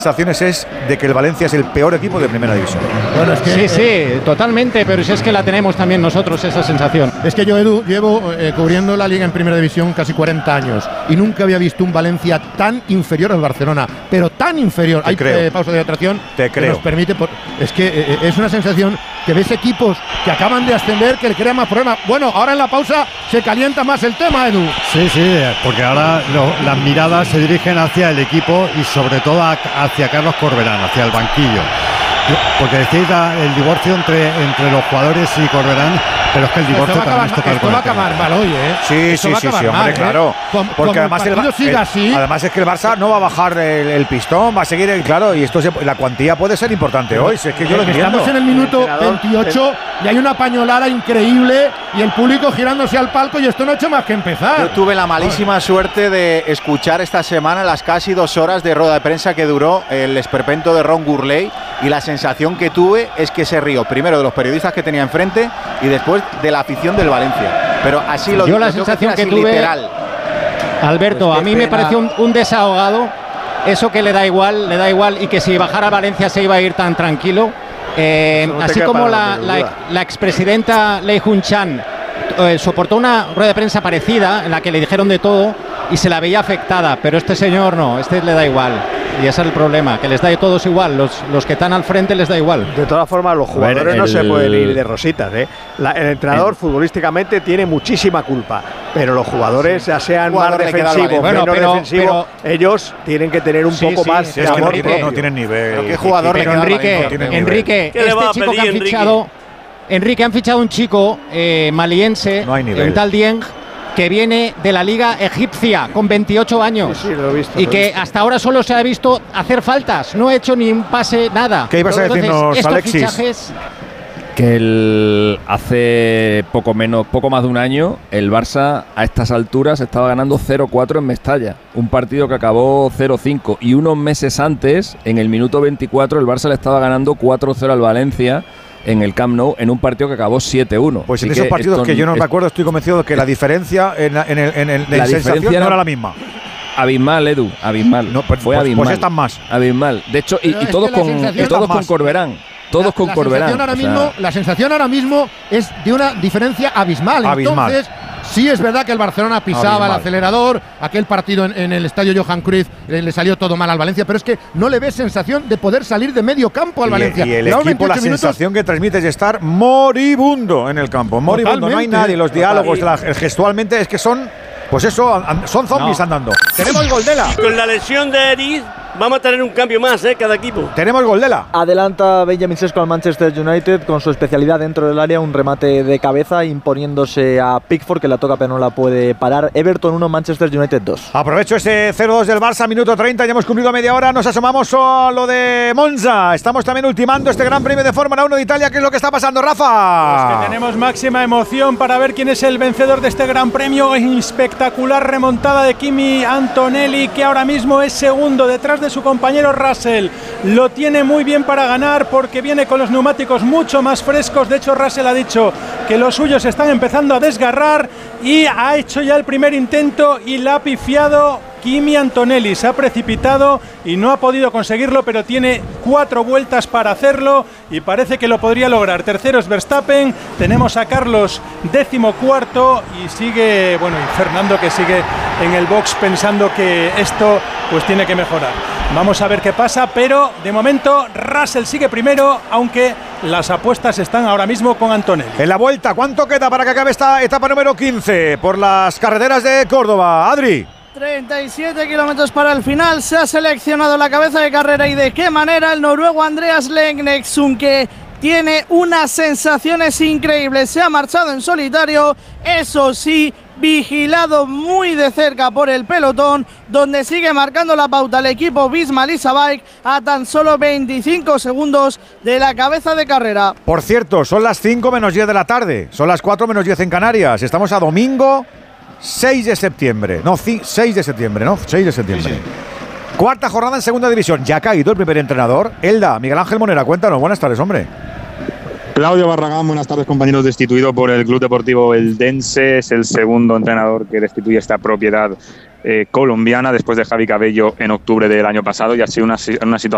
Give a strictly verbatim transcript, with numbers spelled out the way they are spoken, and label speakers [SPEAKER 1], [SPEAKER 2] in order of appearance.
[SPEAKER 1] sensaciones es de que el Valencia es el peor equipo de primera división.
[SPEAKER 2] Bueno, es que,
[SPEAKER 3] sí,
[SPEAKER 2] eh,
[SPEAKER 3] sí, totalmente, pero si es que la tenemos también nosotros, esa sensación.
[SPEAKER 2] Es que yo, Edu, llevo eh, cubriendo la Liga en primera división casi cuarenta años y nunca había visto un Valencia tan inferior al Barcelona, pero tan inferior.
[SPEAKER 1] Te
[SPEAKER 2] Hay
[SPEAKER 1] creo.
[SPEAKER 2] Eh, pausa de atracción
[SPEAKER 1] Te
[SPEAKER 2] que
[SPEAKER 1] creo.
[SPEAKER 2] nos permite. Por, es que eh, es una sensación que ves equipos que acaban de ascender que le crean más problemas. Bueno, ahora en la pausa se calienta más el tema, Edu.
[SPEAKER 4] Sí, sí, porque ahora lo, las miradas se dirigen hacia el equipo y sobre todo a, hacia Carlos Corberán, hacia el banquillo. Porque decís la, el divorcio entre, entre los jugadores y Corberán, pero es que el divorcio
[SPEAKER 2] esto va
[SPEAKER 4] también es total.
[SPEAKER 2] Esto va a acabar mal hoy, ¿eh?
[SPEAKER 1] Sí,
[SPEAKER 2] esto
[SPEAKER 1] sí,
[SPEAKER 2] va a
[SPEAKER 1] sí,
[SPEAKER 2] acabar
[SPEAKER 1] sí, hombre,
[SPEAKER 2] mal,
[SPEAKER 1] claro.
[SPEAKER 2] ¿eh? Com,
[SPEAKER 1] Porque
[SPEAKER 2] como
[SPEAKER 1] además
[SPEAKER 2] el
[SPEAKER 1] el,
[SPEAKER 2] partido siga
[SPEAKER 1] el,
[SPEAKER 2] así.
[SPEAKER 1] además es que el Barça no va a bajar el, el pistón, va a seguir, el, claro, y esto se, la cuantía puede ser importante hoy. Si es que yo lo entiendo.
[SPEAKER 2] Estamos en el minuto veintiocho y hay una pañolada increíble y el público girándose al palco y esto no ha hecho más que empezar.
[SPEAKER 5] Yo tuve la malísima suerte de escuchar esta semana las casi dos horas de rueda de prensa que duró el esperpento de Ron Gurley y la sensación que tuve es que se rió primero de los periodistas que tenía enfrente y después de la afición del Valencia. Pero así lo
[SPEAKER 3] Yo
[SPEAKER 5] digo,
[SPEAKER 3] la sensación que,
[SPEAKER 5] así,
[SPEAKER 3] tuve,
[SPEAKER 5] literal.
[SPEAKER 3] Alberto,
[SPEAKER 5] Pues
[SPEAKER 3] a mí
[SPEAKER 5] pena.
[SPEAKER 3] me pareció un, un desahogado, eso que le da igual, le da igual y que si bajara a Valencia se iba a ir tan tranquilo. Eh,
[SPEAKER 5] no
[SPEAKER 3] así como la, la, la expresidenta Lei Jun-chan eh, soportó una rueda de prensa parecida en la que le dijeron de todo y se la veía afectada, pero este señor no, este le da igual. Y ese es el problema, que les da a todos igual, los, los que están al frente les da igual.
[SPEAKER 6] De todas formas, los jugadores
[SPEAKER 7] ver, el,
[SPEAKER 6] no se pueden ir de rositas, ¿eh? La, el entrenador el, futbolísticamente tiene muchísima culpa, pero los jugadores, ya sean más defensivos,
[SPEAKER 3] bueno,
[SPEAKER 6] menos
[SPEAKER 3] pero,
[SPEAKER 6] defensivos, pero, ellos tienen que tener un
[SPEAKER 3] sí,
[SPEAKER 6] poco
[SPEAKER 3] sí,
[SPEAKER 6] más
[SPEAKER 3] sí,
[SPEAKER 6] de
[SPEAKER 1] es que
[SPEAKER 6] amor
[SPEAKER 1] no,
[SPEAKER 6] propio.
[SPEAKER 1] no tienen nivel.
[SPEAKER 5] Pero qué jugador
[SPEAKER 3] pero
[SPEAKER 5] le queda
[SPEAKER 3] Enrique,
[SPEAKER 5] no tiene
[SPEAKER 3] Enrique,
[SPEAKER 8] ¿Qué le va
[SPEAKER 3] este
[SPEAKER 8] a
[SPEAKER 3] chico
[SPEAKER 8] pedir,
[SPEAKER 3] que han
[SPEAKER 8] Enrique?
[SPEAKER 3] fichado, Enrique han fichado un chico eh, maliense,
[SPEAKER 1] No hay nivel.
[SPEAKER 3] en tal Dieng, que viene de la liga egipcia con veintiocho años
[SPEAKER 6] Sí, sí, lo he visto,
[SPEAKER 3] y
[SPEAKER 6] lo he
[SPEAKER 3] que
[SPEAKER 6] visto.
[SPEAKER 3] hasta ahora solo se ha visto hacer faltas, no ha hecho ni un pase, nada.
[SPEAKER 1] ¿Qué ibas a
[SPEAKER 3] Entonces,
[SPEAKER 1] decirnos,
[SPEAKER 3] estos
[SPEAKER 1] Alexis?
[SPEAKER 3] fichajes,
[SPEAKER 7] Que el, hace poco menos, poco más de un año, el Barça a estas alturas estaba ganando cero cuatro en Mestalla, un partido que acabó cero cinco, y unos meses antes, en el minuto veinticuatro, el Barça le estaba ganando cuatro cero al Valencia en el Camp Nou, en un partido que acabó siete uno.
[SPEAKER 1] Pues
[SPEAKER 7] Así
[SPEAKER 1] en esos
[SPEAKER 7] que
[SPEAKER 1] partidos
[SPEAKER 7] esto,
[SPEAKER 1] que yo no
[SPEAKER 7] es,
[SPEAKER 1] me acuerdo, estoy convencido de que la diferencia en, la, en, el, en, el, en
[SPEAKER 7] La
[SPEAKER 1] sensación
[SPEAKER 7] diferencia
[SPEAKER 1] no
[SPEAKER 7] era-
[SPEAKER 1] era la misma.
[SPEAKER 7] abismal, Edu, abismal.
[SPEAKER 1] No, pues,
[SPEAKER 7] Fue
[SPEAKER 1] pues,
[SPEAKER 7] abismal.
[SPEAKER 1] pues están más.
[SPEAKER 7] Abismal. De hecho, y,
[SPEAKER 2] Pero
[SPEAKER 7] y
[SPEAKER 2] es
[SPEAKER 7] todos
[SPEAKER 2] que la
[SPEAKER 7] con,
[SPEAKER 2] sensación
[SPEAKER 7] y todos
[SPEAKER 1] está
[SPEAKER 7] con
[SPEAKER 1] más.
[SPEAKER 7] Corberán. Todos
[SPEAKER 2] la,
[SPEAKER 7] con
[SPEAKER 2] la
[SPEAKER 7] Corberán.
[SPEAKER 2] sensación ahora
[SPEAKER 7] o sea,
[SPEAKER 2] mismo, la sensación ahora mismo es de una diferencia abismal.
[SPEAKER 1] Abismal.
[SPEAKER 2] Entonces, sí es verdad que el Barcelona pisaba
[SPEAKER 1] Abismal.
[SPEAKER 2] el acelerador, aquel partido en, en el estadio Johan Cruyff eh, le salió todo mal al Valencia, pero es que no le ves sensación de poder salir de medio campo al
[SPEAKER 1] Y,
[SPEAKER 2] Valencia.
[SPEAKER 1] y el
[SPEAKER 2] Llevamos
[SPEAKER 1] equipo, la
[SPEAKER 2] veintiocho minutos.
[SPEAKER 1] sensación que transmite es de estar moribundo en el campo. Moribundo, no hay
[SPEAKER 2] Totalmente.
[SPEAKER 1] nadie. Los diálogos, la- el gestualmente es que son, pues eso, an- son zombies
[SPEAKER 3] No.
[SPEAKER 1] andando. Tenemos Goldela.
[SPEAKER 8] Con la lesión de Eriz, vamos a tener un cambio más, ¿eh? Cada equipo.
[SPEAKER 1] Tenemos Goldela.
[SPEAKER 9] Adelanta Benjamin Sesko al Manchester United con su especialidad dentro del área, un remate de cabeza imponiéndose a Pickford, que la toca pero no la puede parar. Everton uno, Manchester United dos.
[SPEAKER 1] Aprovecho ese cero dos del Barça, minuto treinta, ya hemos cumplido media hora, nos asomamos a lo de Monza. Estamos también ultimando este Gran Premio de Fórmula uno de Italia. ¿Qué es lo que está pasando, Rafa?
[SPEAKER 10] Pues que tenemos máxima emoción para ver quién es el vencedor de este Gran Premio. Espectacular remontada de Kimi Antonelli, que ahora mismo es segundo detrás de su compañero Russell. Lo tiene muy bien para ganar porque viene con los neumáticos mucho más frescos. De hecho, Russell ha dicho que los suyos están empezando a desgarrar y ha hecho ya el primer intento y la ha pifiado Kimi Antonelli. Se ha precipitado y no ha podido conseguirlo, pero tiene cuatro vueltas para hacerlo y parece que lo podría lograr. Tercero es Verstappen, tenemos a Carlos décimo cuarto y sigue, bueno, y Fernando, que sigue en el box pensando que esto pues tiene que mejorar. Vamos a ver qué pasa, pero de momento Russell sigue primero, aunque las apuestas están ahora mismo con Antonelli.
[SPEAKER 1] En la vuelta, ¿cuánto queda para que acabe esta etapa número quince por las carreteras de Córdoba? Adri.
[SPEAKER 11] treinta y siete kilómetros para el final. Se ha seleccionado la cabeza de carrera y de qué manera el noruego Andreas Lengnexum, que tiene unas sensaciones increíbles. Se ha marchado en solitario, eso sí, vigilado muy de cerca por el pelotón, donde sigue marcando la pauta el equipo Visma Lease Bike a tan solo veinticinco segundos de la cabeza de carrera.
[SPEAKER 1] Por cierto, son las cinco menos diez de la tarde, son las cuatro menos diez en Canarias. Estamos a domingo seis de septiembre. No, seis de septiembre, ¿no? seis de septiembre. Sí, sí. Cuarta jornada en segunda división. Ya ha caído el primer entrenador. Elda, Miguel Ángel Monera, cuéntanos. Buenas tardes, hombre.
[SPEAKER 12] Claudio Barragán, buenas tardes, compañeros. Destituido por el Club Deportivo Eldense, es el segundo entrenador que destituye esta propiedad eh, colombiana después de Javi Cabello en octubre del año pasado, y ha sido una, una situación